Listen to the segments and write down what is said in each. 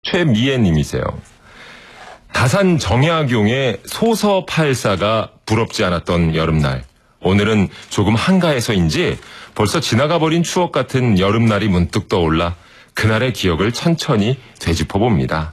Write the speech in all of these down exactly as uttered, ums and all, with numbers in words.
최미애님이세요. 다산 정약용의 소서팔사가 부럽지 않았던 여름날. 오늘은 조금 한가해서인지 벌써 지나가버린 추억 같은 여름날이 문득 떠올라 그날의 기억을 천천히 되짚어봅니다.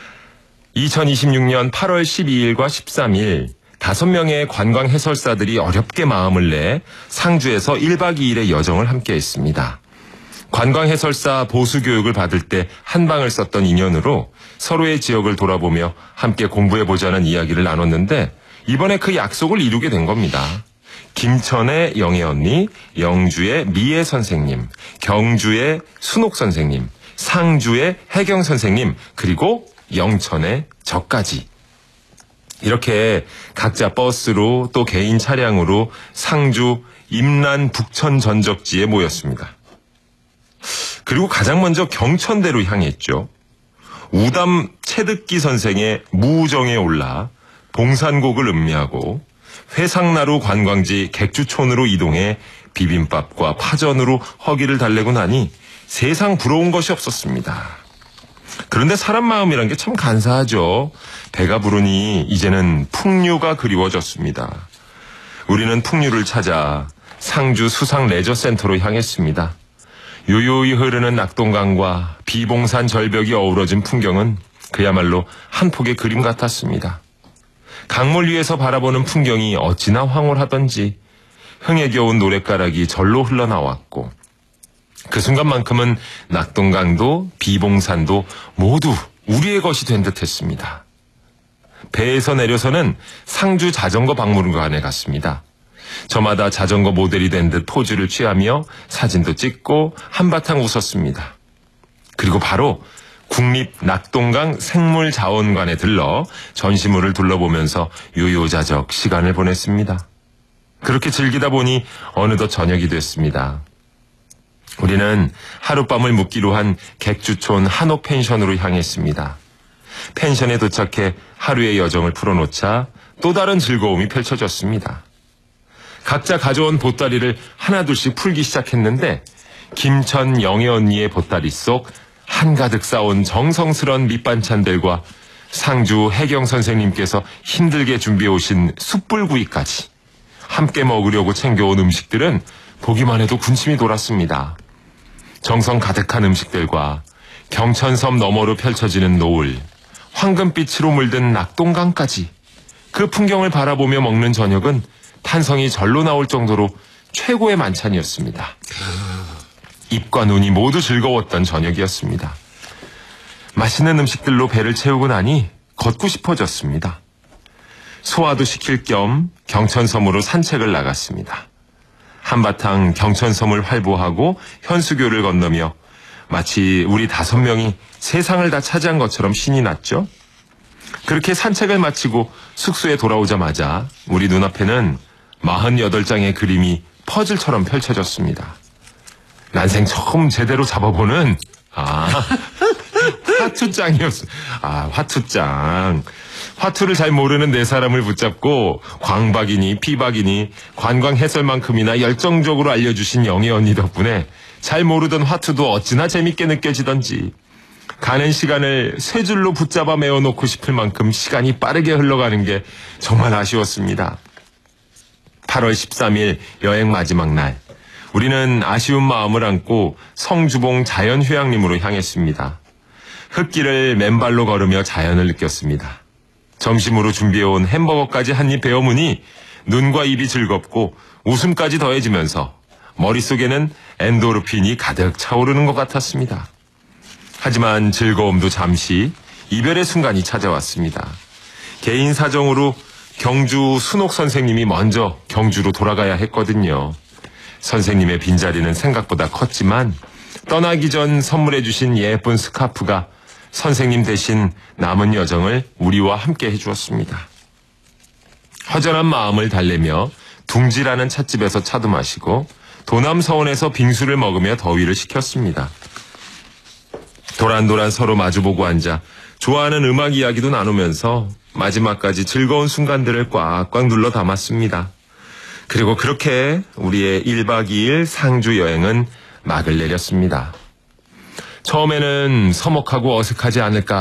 이천이십육년 팔월 십이일과 십삼일 다섯 명의 관광 해설사들이 어렵게 마음을 내 상주에서 일박 이일의 여정을 함께 했습니다. 관광 해설사 보수 교육을 받을 때 한 방을 썼던 인연으로 서로의 지역을 돌아보며 함께 공부해보자는 이야기를 나눴는데 이번에 그 약속을 이루게 된 겁니다. 김천의 영애 언니, 영주의 미애 선생님, 경주의 순옥 선생님, 상주의 혜경 선생님, 그리고 영천의 저까지. 이렇게 각자 버스로 또 개인 차량으로 상주 임란 북천 전적지에 모였습니다. 그리고 가장 먼저 경천대로 향했죠. 우담 채듣기 선생의 무정에 올라 봉산곡을 음미하고 회상나루 관광지 객주촌으로 이동해 비빔밥과 파전으로 허기를 달래고 나니 세상 부러운 것이 없었습니다. 그런데 사람 마음이란 게 참 간사하죠. 배가 부르니 이제는 풍류가 그리워졌습니다. 우리는 풍류를 찾아 상주 수상 레저센터로 향했습니다. 요요히 흐르는 낙동강과 비봉산 절벽이 어우러진 풍경은 그야말로 한 폭의 그림 같았습니다. 강물 위에서 바라보는 풍경이 어찌나 황홀하던지 흥에 겨운 노랫가락이 절로 흘러나왔고 그 순간만큼은 낙동강도 비봉산도 모두 우리의 것이 된 듯했습니다. 배에서 내려서는 상주 자전거 박물관에 갔습니다. 저마다 자전거 모델이 된 듯 포즈를 취하며 사진도 찍고 한바탕 웃었습니다. 그리고 바로 국립 낙동강 생물자원관에 들러 전시물을 둘러보면서 유유자적 시간을 보냈습니다. 그렇게 즐기다 보니 어느덧 저녁이 됐습니다. 우리는 하룻밤을 묵기로 한 객주촌 한옥 펜션으로 향했습니다. 펜션에 도착해 하루의 여정을 풀어놓자 또 다른 즐거움이 펼쳐졌습니다. 각자 가져온 보따리를 하나둘씩 풀기 시작했는데 김천 영애 언니의 보따리 속 한가득 쌓온 정성스런 밑반찬들과 상주 혜경 선생님께서 힘들게 준비해 오신 숯불구이까지 함께 먹으려고 챙겨온 음식들은 보기만 해도 군침이 돌았습니다. 정성 가득한 음식들과 경천섬 너머로 펼쳐지는 노을, 황금빛으로 물든 낙동강까지 그 풍경을 바라보며 먹는 저녁은 탄성이 절로 나올 정도로 최고의 만찬이었습니다. 입과 눈이 모두 즐거웠던 저녁이었습니다. 맛있는 음식들로 배를 채우고 나니 걷고 싶어졌습니다. 소화도 시킬 겸 경천섬으로 산책을 나갔습니다. 한바탕 경천섬을 활보하고 현수교를 건너며 마치 우리 다섯 명이 세상을 다 차지한 것처럼 신이 났죠. 그렇게 산책을 마치고 숙소에 돌아오자마자 우리 눈앞에는 마흔여덟 장의 그림이 퍼즐처럼 펼쳐졌습니다. 난생 처음 제대로 잡아보는 아 화투장이었어. 아 화투장. 화투를 잘 모르는 네 사람을 붙잡고 광박이니 피박이니 관광 해설만큼이나 열정적으로 알려주신 영애 언니 덕분에 잘 모르던 화투도 어찌나 재밌게 느껴지던지 가는 시간을 세 줄로 붙잡아 메워놓고 싶을 만큼 시간이 빠르게 흘러가는 게 정말 아쉬웠습니다. 팔월 십삼일 여행 마지막 날 우리는 아쉬운 마음을 안고 성주봉 자연휴양림으로 향했습니다. 흙길을 맨발로 걸으며 자연을 느꼈습니다. 점심으로 준비해온 햄버거까지 한 입 베어무니 눈과 입이 즐겁고 웃음까지 더해지면서 머릿속에는 엔도르핀이 가득 차오르는 것 같았습니다. 하지만 즐거움도 잠시 이별의 순간이 찾아왔습니다. 개인 사정으로 경주 순옥 선생님이 먼저 경주로 돌아가야 했거든요. 선생님의 빈자리는 생각보다 컸지만 떠나기 전 선물해 주신 예쁜 스카프가 선생님 대신 남은 여정을 우리와 함께 해주었습니다. 허전한 마음을 달래며 둥지라는 찻집에서 차도 마시고 도남서원에서 빙수를 먹으며 더위를 식혔습니다. 도란도란 서로 마주보고 앉아 좋아하는 음악 이야기도 나누면서 마지막까지 즐거운 순간들을 꽉꽉 눌러 담았습니다. 그리고 그렇게 우리의 일박 이일 상주 여행은 막을 내렸습니다. 처음에는 서먹하고 어색하지 않을까